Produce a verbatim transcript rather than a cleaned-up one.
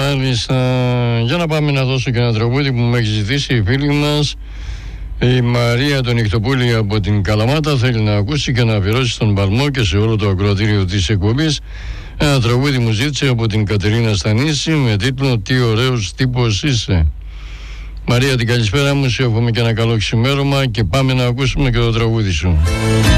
Μάλιστα. Για να πάμε να δώσω και ένα τραγούδι που μου έχει ζητήσει η φίλη μας η Μαρία τον Νυχτοπούλη από την Καλαμάτα. Θέλει να ακούσει και να αφιερώσει στον Παλμό και σε όλο το ακροατήριο της εκπομπής. Ένα τραγούδι μου ζήτησε από την Κατερίνα Στανίση με τίτλο «Τι ωραίος τύπος είσαι». Μαρία, την καλησπέρα μου, σου εύχομαι και ένα καλό ξημέρωμα και πάμε να ακούσουμε και το τραγούδι σου.